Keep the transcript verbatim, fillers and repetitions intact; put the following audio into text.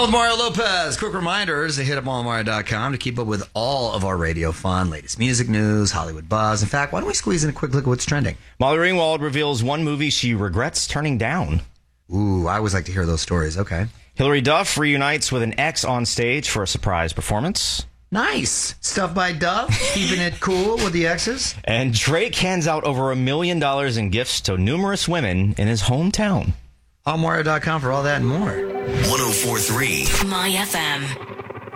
On with Mario Lopez. Quick reminders to hit up all mario dot com to keep up with all of our radio fun, latest music news, Hollywood buzz. In fact, why don't we squeeze in a quick look at what's trending? Molly Ringwald reveals one movie she regrets turning down. Ooh, I always like to hear those stories. Okay. Hilary Duff reunites with an ex on stage for a surprise performance. Nice. Stuff by Duff, keeping it cool with the exes. And Drake hands out over a million dollars in gifts to numerous women in his hometown. all mario dot com for all that and more. one oh four point three My F M.